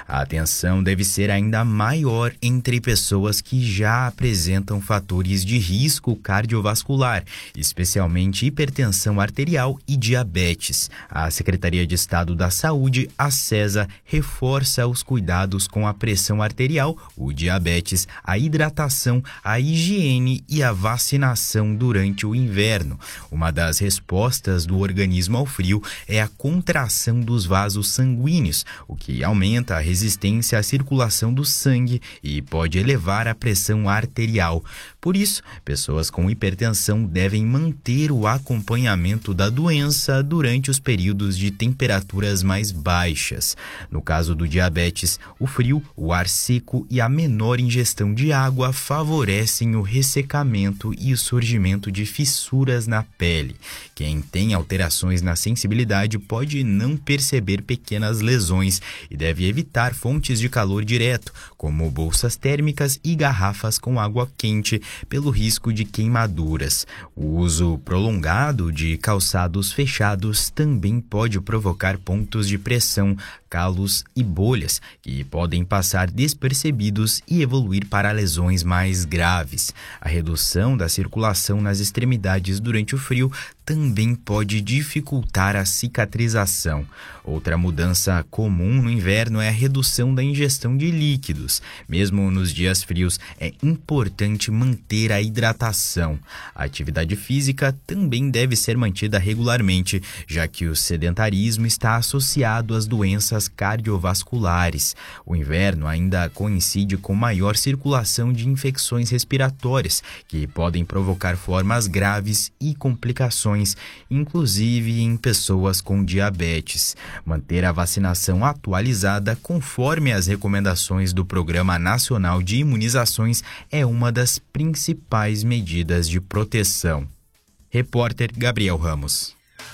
A atenção deve ser ainda maior entre pessoas que já apresentam fatores de risco cardiovascular, especialmente hipertensão arterial e diabetes. A Secretaria de Estado da Saúde, a SESA, reforça os cuidados com a pressão arterial, o diabetes, a hidratação, a higiene e a vacinação durante o inverno. Uma das respostas do organismo ao frio é a contração dos vasos sanguíneos, o que aumenta a resistência à circulação do sangue e pode elevar a pressão arterial. Por isso, pessoas com hipertensão devem manter o acompanhamento da doença durante os períodos de temperaturas mais baixas. No caso do diabetes, o frio, o ar seco e a menor ingestão de água favorecem o ressecamento e o surgimento de fissuras na pele. Quem tem alterações na sensibilidade pode não perceber pequenas lesões e deve evitar fontes de calor direto, como bolsas térmicas e garrafas com água quente, pelo risco de queimaduras. O uso prolongado de calçados fechados também pode provocar pontos de pressão, calos e bolhas, que podem passar despercebidos e evoluir para lesões mais graves. A redução da circulação nas extremidades durante o frio também pode dificultar a cicatrização. Outra mudança comum no inverno é a redução da ingestão de líquidos. Mesmo nos dias frios, é importante manter a hidratação. A atividade física também deve ser mantida regularmente, já que o sedentarismo está associado às doenças cardiovasculares. O inverno ainda coincide com maior circulação de infecções respiratórias, que podem provocar formas graves e complicações, inclusive em pessoas com diabetes. Manter a vacinação atualizada conforme as recomendações do Programa Nacional de Imunizações é uma das principais medidas de proteção. Repórter Gabriel Ramos.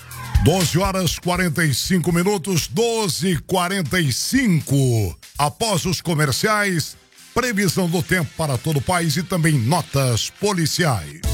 12h45, 12h45. Após os comerciais, previsão do tempo para todo o país e também notas policiais.